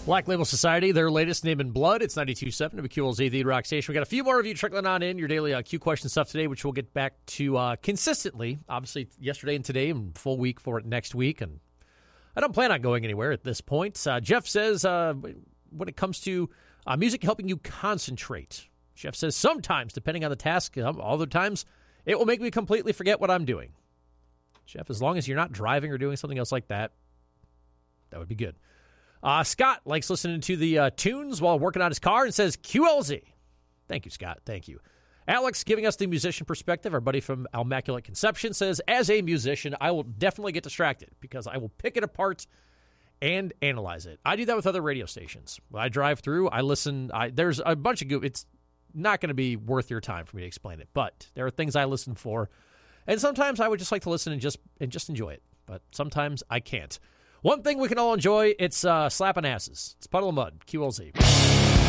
Black Label Society, their latest Name in Blood. It's 92.7 WQLZ, the Rock Station. We got a few more of you trickling on in your daily Q question stuff today, which we'll get back to consistently. Obviously, yesterday and today, and full week for it next week. And I don't plan on going anywhere at this point. Jeff says, when it comes to music helping you concentrate, Jeff says sometimes, depending on the task, other times, it will make me completely forget what I'm doing. Jeff, as long as you're not driving or doing something else like that, that would be good. Scott likes listening to the tunes while working on his car and says, QLZ. Thank you, Scott. Thank you. Alex, giving us the musician perspective, our buddy from Immaculate Conception, says, as a musician, I will definitely get distracted because I will pick it apart and analyze it. I do that with other radio stations. When I drive through, I listen. There's a bunch of it's not going to be worth your time for me to explain it, but there are things I listen for. And sometimes I would just like to listen and just enjoy it. But sometimes I can't. One thing we can all enjoy, it's slapping asses. It's Puddle of Mud, QLZ.